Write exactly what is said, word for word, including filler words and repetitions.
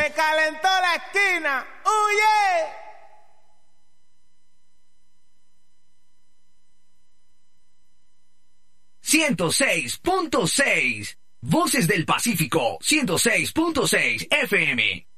Se calentó la esquina. ¡Huye! ciento seis punto seis. Voces del Pacífico, ciento seis punto seis F M.